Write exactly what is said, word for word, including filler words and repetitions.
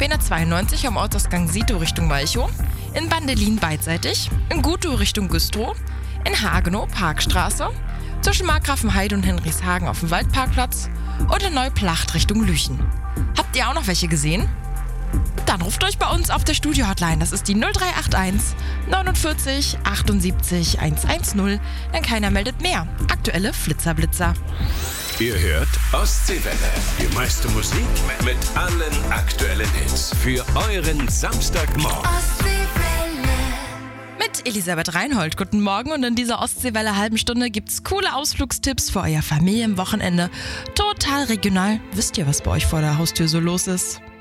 B N zweiundneunzig am Ortsausgang Sito Richtung Malchow, in Bandelin beidseitig, in Gutow Richtung Güstrow, in Hagenow Parkstraße, zwischen Markgrafenheide und Henrichshagen auf dem Waldparkplatz und in Neuplacht Richtung Lüchen. Habt ihr auch noch welche gesehen? Dann ruft euch bei uns auf der Studio-Hotline. Das ist die null drei acht eins neunundvierzig achtundsiebzig hundertzehn. Denn keiner meldet mehr. Aktuelle Flitzerblitzer. Ihr hört Ostseewelle. Die meiste Musik mit allen aktuellen Hits. Für euren Samstagmorgen. Mit Elisabeth Reinhold. Guten Morgen. Und in dieser Ostseewelle halben Stunde gibt's coole Ausflugstipps für euer Familienwochenende. Total regional. Wisst ihr, was bei euch vor der Haustür so los ist?